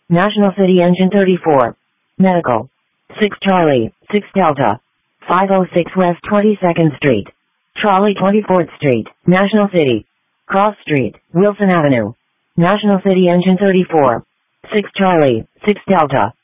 National City Engine 34. Medical. 6 Charlie, 6 Delta. 506 West 22nd Street. Trolley 24th Street, National City. Cross Street, Wilson Avenue. National City Engine 34. 6 Charlie, 6 Delta.